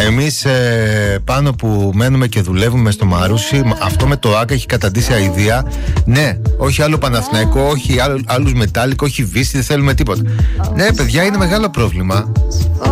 Εμείς πάνω που μένουμε και δουλεύουμε στο Μαρούσι, αυτό με το ΆΚΑ έχει καταντήσει αηδία. Ναι, όχι άλλο Παναθηναϊκό, όχι άλλους Μετάλλικο, όχι Βύση, δεν θέλουμε τίποτα. Ναι παιδιά, είναι μεγάλο πρόβλημα.